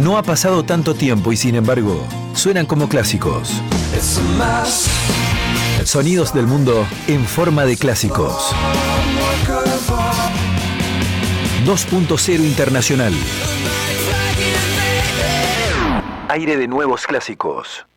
No ha pasado tanto tiempo y sin embargo, suenan como clásicos. Sonidos del mundo en forma de clásicos. 2.0 Internacional. Aire de nuevos clásicos.